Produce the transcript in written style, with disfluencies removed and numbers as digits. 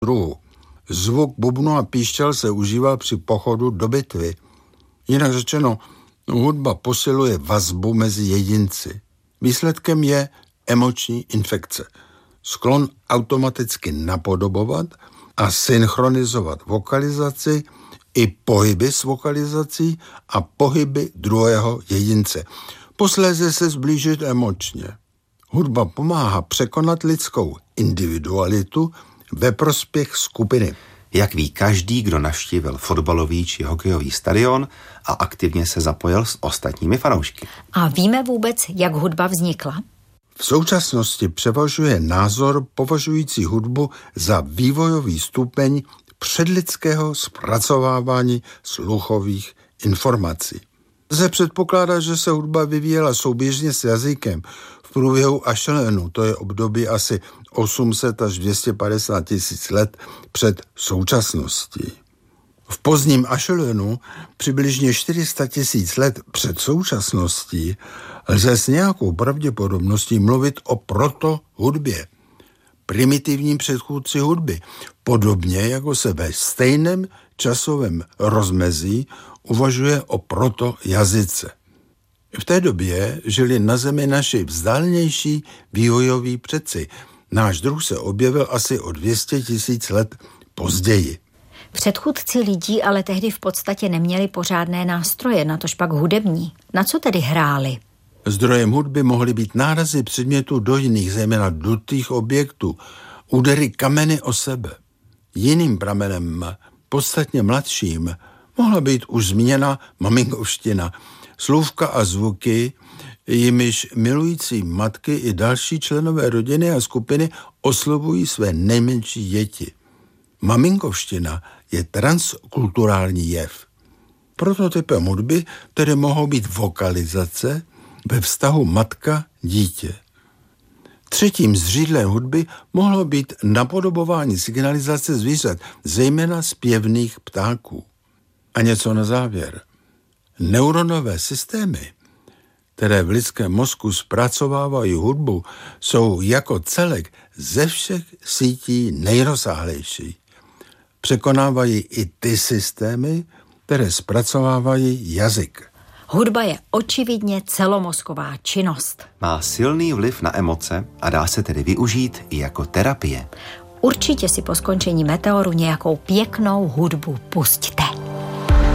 druhu. Zvuk bubnu a píšťal se užíval při pochodu do bitvy. Jinak řečeno, hudba posiluje vazbu mezi jedinci. Výsledkem je emoční infekce. Sklon automaticky napodobovat a synchronizovat vokalizaci i pohyby s vokalizací a pohyby druhého jedince. Posléze se zblížit emočně. Hudba pomáhá překonat lidskou individualitu ve prospěch skupiny. Jak ví každý, kdo navštívil fotbalový či hokejový stadion a aktivně se zapojil s ostatními fanoušky. A víme vůbec, jak hudba vznikla? V současnosti převažuje názor považující hudbu za vývojový stupeň předlidského zpracovávání sluchových informací. Lze předpokládat, že se hudba vyvíjela souběžně s jazykem v průběhu Acheulénu, to je období asi 800 až 250 tisíc let před současností. V pozdním Acheulénu, přibližně 400 tisíc let před současností, lze s nějakou pravděpodobností mluvit o protohudbě, primitivním předchůdci hudby, podobně jako se ve stejném časovém rozmezí uvažuje o protojazyce. V té době žili na Zemi naši vzdálenější vývojoví předci. Náš druh se objevil asi o 200 tisíc let později. Předchůdci lidí ale tehdy v podstatě neměli pořádné nástroje, natožpak hudební. Na co tedy hráli? Zdrojem hudby mohly být nárazy předmětů do jiných, zejména dutých objektů, údery kameny o sebe. Jiným pramenem, podstatně mladším, mohla být už zmíněna maminkovština, slůvka a zvuky, jimiž milující matky i další členové rodiny a skupiny oslovují své nejmenší děti. Maminkovština je transkulturální jev. Prototypem hudby tedy mohou být vokalizace ve vztahu matka-dítě. Třetím zřídlem hudby mohlo být napodobování signalizace zvířat, zejména zpěvných ptáků. A něco na závěr. Neuronové systémy, které v lidském mozku zpracovávají hudbu, jsou jako celek ze všech sítí nejrozsáhlejší. Překonávají i ty systémy, které zpracovávají jazyk. Hudba je očividně celomozková činnost. Má silný vliv na emoce a dá se tedy využít i jako terapie. Určitě si po skončení Meteoru nějakou pěknou hudbu pusťte.